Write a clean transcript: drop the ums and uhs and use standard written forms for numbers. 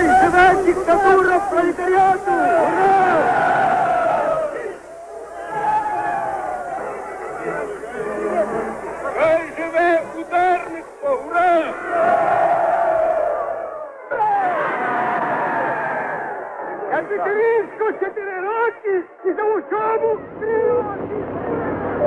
Хай живе диктатура пролетаріату! Ура! Хай живе ударництво! Ура! Я Петрівську 4 роки і за учобу 3 роки!